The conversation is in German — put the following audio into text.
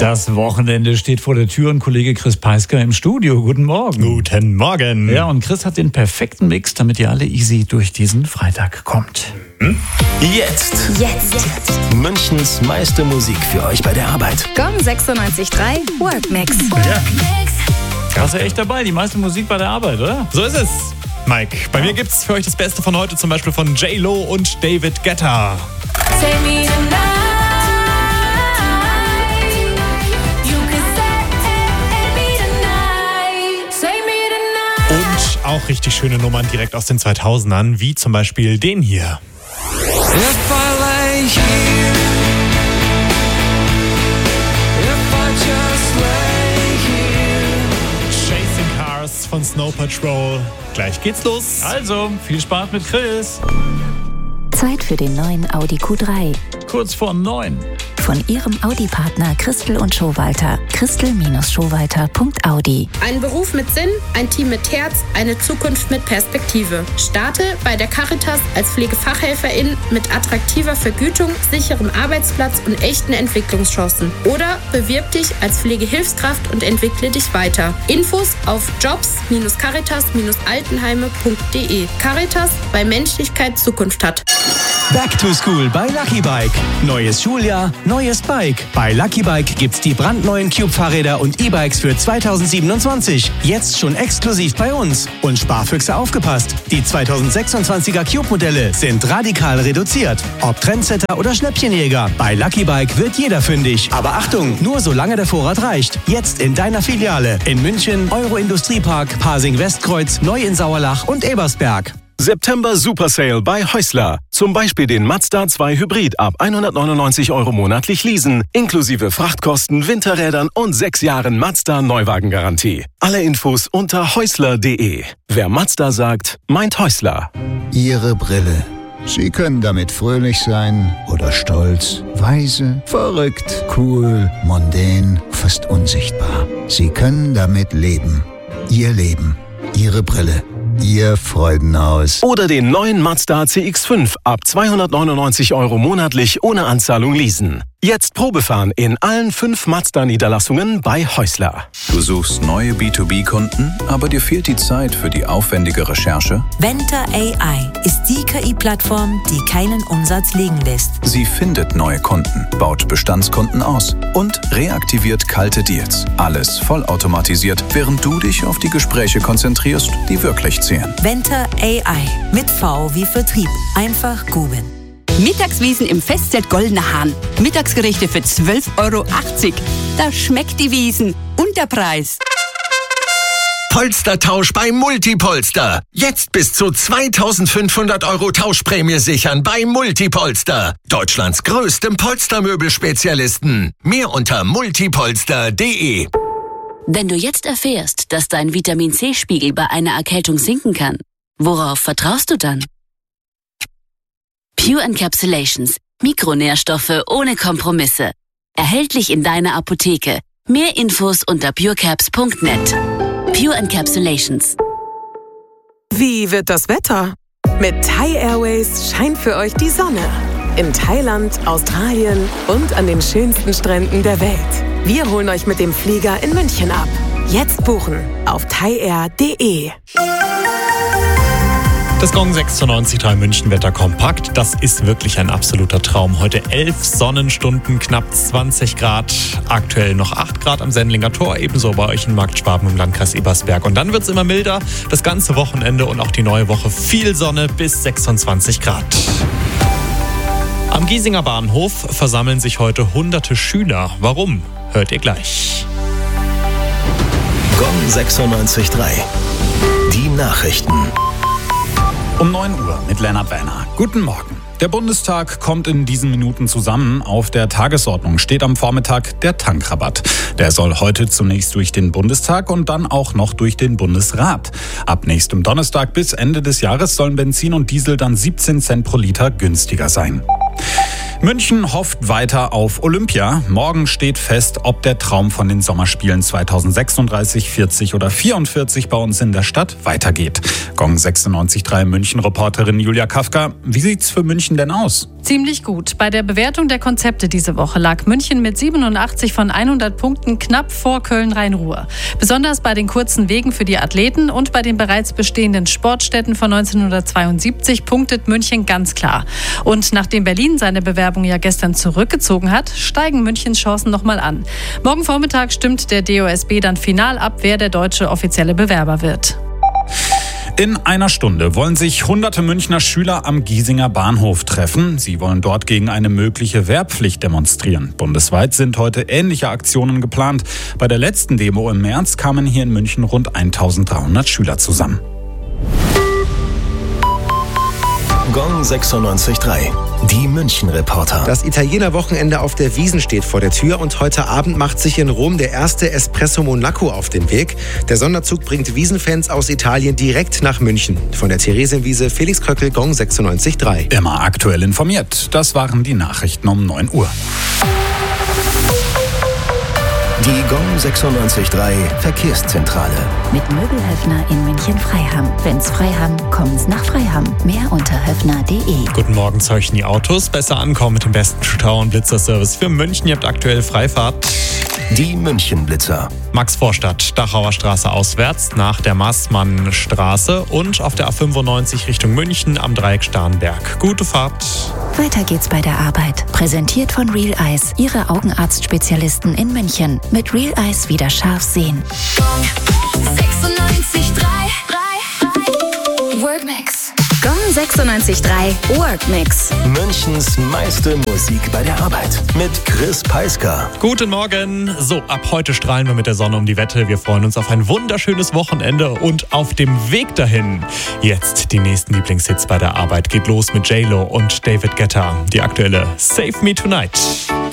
Das Wochenende steht vor der Tür und Kollege Chris Peisker im Studio. Guten Morgen. Guten Morgen. Ja, und Chris hat den perfekten Mix, damit ihr alle easy durch diesen Freitag kommt. Jetzt. Münchens meiste Musik für euch bei der Arbeit. Gong 96.3 Workmix. Ja. Hast du echt dabei, die meiste Musik bei der Arbeit, oder? So ist es, Mike. Bei mir gibt's für euch das Beste von heute, zum Beispiel von J-Lo und David Guetta. Und auch richtig schöne Nummern direkt aus den 2000ern, wie zum Beispiel den hier. Chasing Cars von Snow Patrol. Gleich geht's los. Also, viel Spaß mit Chris. Zeit für den neuen Audi Q3. Kurz vor 9. Von Ihrem Audi-Partner Christel und Schowalter. Christel-Schowalter.audi. Ein Beruf mit Sinn, ein Team mit Herz, eine Zukunft mit Perspektive. Starte bei der Caritas als Pflegefachhelferin mit attraktiver Vergütung, sicherem Arbeitsplatz und echten Entwicklungschancen. Oder bewirb dich als Pflegehilfskraft und entwickle dich weiter. Infos auf jobs-caritas-altenheime.de. Caritas, weil Menschlichkeit Zukunft hat. Back to School bei Lucky Bike. Neues Schuljahr, neues Bike. Bei Lucky Bike gibt's die brandneuen Cube-Fahrräder und E-Bikes für 2027. Jetzt schon exklusiv bei uns. Und Sparfüchse aufgepasst. Die 2026er Cube-Modelle sind radikal reduziert. Ob Trendsetter oder Schnäppchenjäger. Bei Lucky Bike wird jeder fündig. Aber Achtung, nur solange der Vorrat reicht. Jetzt in deiner Filiale. In München, Euro-Industriepark, Pasing-Westkreuz, Neu in Sauerlach und Ebersberg. September Super Sale bei Häusler. Zum Beispiel den Mazda 2 Hybrid ab 199 € monatlich leasen, inklusive Frachtkosten, Winterrädern und 6 Jahren Mazda Neuwagengarantie. Alle Infos unter häusler.de. Wer Mazda sagt, meint Häusler. Ihre Brille. Sie können damit fröhlich sein oder stolz, weise, verrückt, cool, mondän, fast unsichtbar. Sie können damit leben. Ihr Leben. Ihre Brille. Ihr Freudenhaus. Oder den neuen Mazda CX-5 ab 299 € monatlich ohne Anzahlung leasen. Jetzt Probefahren in allen 5 Mazda-Niederlassungen bei Häusler. Du suchst neue B2B-Kunden, aber dir fehlt die Zeit für die aufwendige Recherche? Venter AI ist die KI-Plattform, die keinen Umsatz liegen lässt. Sie findet neue Kunden, baut Bestandskunden aus und reaktiviert kalte Deals. Alles vollautomatisiert, während du dich auf die Gespräche konzentrierst, die wirklich zählen. Venter AI mit V wie Vertrieb. Einfach googeln. Mittagswiesen im Festzelt Goldener Hahn. Mittagsgerichte für 12,80 €. Da schmeckt die Wiesen. Und der Preis. Polstertausch bei Multipolster. Jetzt bis zu 2.500 € Tauschprämie sichern bei Multipolster. Deutschlands größtem Polstermöbelspezialisten. Mehr unter multipolster.de. Wenn du jetzt erfährst, dass dein Vitamin-C-Spiegel bei einer Erkältung sinken kann, worauf vertraust du dann? Pure Encapsulations. Mikronährstoffe ohne Kompromisse. Erhältlich in deiner Apotheke. Mehr Infos unter purecaps.net. Pure Encapsulations. Wie wird das Wetter? Mit Thai Airways scheint für euch die Sonne. In Thailand, Australien und an den schönsten Stränden der Welt. Wir holen euch mit dem Flieger in München ab. Jetzt buchen auf thaiair.de. Das Gong 96.3 München Wetter kompakt. Das ist wirklich ein absoluter Traum. Heute 11 Sonnenstunden, knapp 20 Grad. Aktuell noch 8 Grad am Sendlinger Tor. Ebenso bei euch in Markt Schwaben im Landkreis Ebersberg. Und dann wird es immer milder. Das ganze Wochenende und auch die neue Woche viel Sonne bis 26 Grad. Am Giesinger Bahnhof versammeln sich heute hunderte Schüler. Warum? Hört ihr gleich. Gong 96.3. Die Nachrichten. Um 9 Uhr mit Lennart Werner. Guten Morgen. Der Bundestag kommt in diesen Minuten zusammen. Auf der Tagesordnung steht am Vormittag der Tankrabatt. Der soll heute zunächst durch den Bundestag und dann auch noch durch den Bundesrat. Ab nächstem Donnerstag bis Ende des Jahres sollen Benzin und Diesel dann 17 Cent pro Liter günstiger sein. München hofft weiter auf Olympia. Morgen steht fest, ob der Traum von den Sommerspielen 2036, 40 oder 44 bei uns in der Stadt weitergeht. Gong 96.3 München-Reporterin Julia Kafka. Wie sieht's für München denn aus? Ziemlich gut. Bei der Bewertung der Konzepte diese Woche lag München mit 87 von 100 Punkten knapp vor Köln-Rhein-Ruhr. Besonders bei den kurzen Wegen für die Athleten und bei den bereits bestehenden Sportstätten von 1972 punktet München ganz klar. Und nachdem Berlin seine Bewerbung ja gestern zurückgezogen hat, steigen Münchens Chancen nochmal an. Morgen Vormittag stimmt der DOSB dann final ab, wer der deutsche offizielle Bewerber wird. In einer Stunde wollen sich hunderte Münchner Schüler am Giesinger Bahnhof treffen. Sie wollen dort gegen eine mögliche Wehrpflicht demonstrieren. Bundesweit sind heute ähnliche Aktionen geplant. Bei der letzten Demo im März kamen hier in München rund 1300 Schüler zusammen. Gong 96.3, die München-Reporter. Das Italiener-Wochenende auf der Wiesn steht vor der Tür und heute Abend macht sich in Rom der erste Espresso Monaco auf den Weg. Der Sonderzug bringt Wiesn-Fans aus Italien direkt nach München. Von der Theresienwiese, Felix Kröckel, Gong 96.3. Immer aktuell informiert. Das waren die Nachrichten um 9 Uhr. Die Gong 96.3 Verkehrszentrale. Mit Möbelhöfner in München-Freiham. Wenn's Freiham, kommen's nach Freiham. Mehr unter höfner.de. Guten Morgen, Zeichen die Autos. Besser ankommen mit dem besten Stau- und Blitzerservice für München. Ihr habt aktuell Freifahrt. Die München-Blitzer. Maxvorstadt, Dachauer Straße auswärts nach der Maßmannstraße und auf der A95 Richtung München am Dreieck Starnberg. Gute Fahrt. Weiter geht's bei der Arbeit. Präsentiert von Real Eyes, Ihre Augenarztspezialisten in München. Mit Real Eyes wieder scharf sehen. 96.3 Workmix. Gong 96.3 Workmix. Münchens meiste Musik bei der Arbeit. Mit Chris Peisker. Guten Morgen. So, ab heute strahlen wir mit der Sonne um die Wette. Wir freuen uns auf ein wunderschönes Wochenende und auf dem Weg dahin. Jetzt die nächsten Lieblingshits bei der Arbeit. Geht los mit J-Lo und David Guetta. Die aktuelle Save Me Tonight.